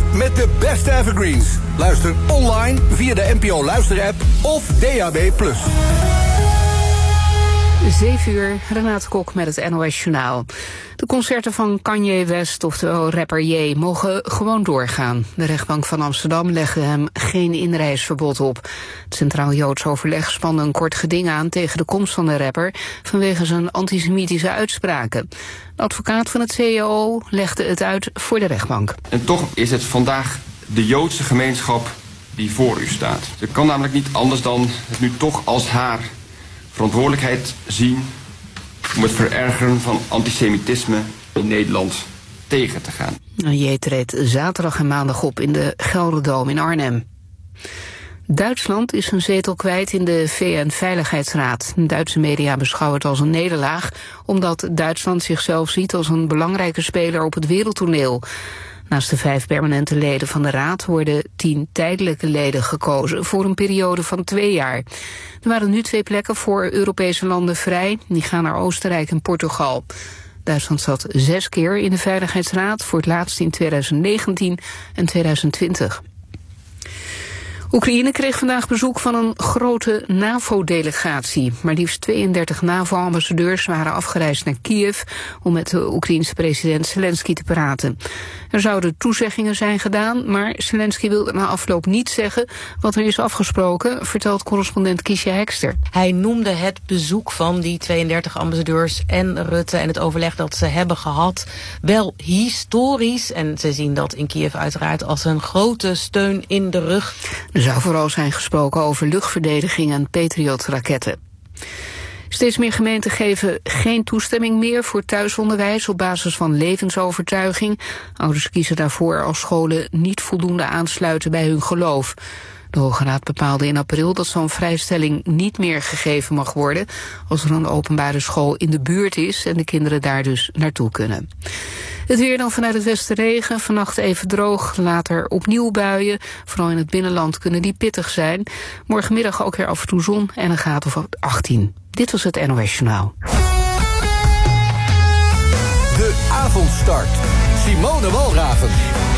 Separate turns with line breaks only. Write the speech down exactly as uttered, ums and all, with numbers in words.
met de beste evergreens. Luister online via de N P O Luister-app of D A B plus.
zeven uur, Renate Kok met het N O S Journaal. De concerten van Kanye West, oftewel rapper Ye, mogen gewoon doorgaan. De rechtbank van Amsterdam legde hem geen inreisverbod op. Het Centraal Joods Overleg spande een kort geding aan tegen de komst van de rapper vanwege zijn antisemitische uitspraken. De advocaat van het C A O legde het uit voor de rechtbank.
En toch is het vandaag de Joodse gemeenschap die voor u staat. Ze kan namelijk niet anders dan het nu toch als haar verantwoordelijkheid zien om het verergeren van antisemitisme in Nederland tegen te gaan.
Ye treedt zaterdag en maandag op in de Gelderdoom in Arnhem. Duitsland is een zetel kwijt in de V N-veiligheidsraad. Duitse media beschouwen het als een nederlaag, omdat Duitsland zichzelf ziet als een belangrijke speler op het wereldtoneel. Naast de vijf permanente leden van de raad worden tien tijdelijke leden gekozen voor een periode van twee jaar. Er waren nu twee plekken voor Europese landen vrij. Die gaan naar Oostenrijk en Portugal. Duitsland zat zes keer in de Veiligheidsraad, voor het laatst in tweeduizend negentien en tweeduizend twintig. Oekraïne kreeg vandaag bezoek van een grote NAVO-delegatie. Maar liefst tweeëndertig NAVO-ambassadeurs waren afgereisd naar Kiev om met de Oekraïense president Zelensky te praten. Er zouden toezeggingen zijn gedaan, maar Zelensky wilde na afloop niet zeggen wat er is afgesproken, vertelt correspondent Kiesja Hekster.
Hij noemde het bezoek van die tweeëndertig ambassadeurs en Rutte en het overleg dat ze hebben gehad wel historisch. En ze zien dat in Kiev uiteraard als een grote steun in de rug.
Er zou vooral zijn gesproken over luchtverdediging en Patriot-raketten. Steeds meer gemeenten geven geen toestemming meer voor thuisonderwijs op basis van levensovertuiging. Ouders kiezen daarvoor als scholen niet voldoende aansluiten bij hun geloof. De Hoge Raad bepaalde in april dat zo'n vrijstelling niet meer gegeven mag worden als er een openbare school in de buurt is en de kinderen daar dus naartoe kunnen. Het weer dan vanuit het westen regen, vannacht even droog, later opnieuw buien. Vooral in het binnenland kunnen die pittig zijn. Morgenmiddag ook weer af en toe zon en een graad of achttien. Dit was het N O S Journaal.
De avondstart. Simone Walraven.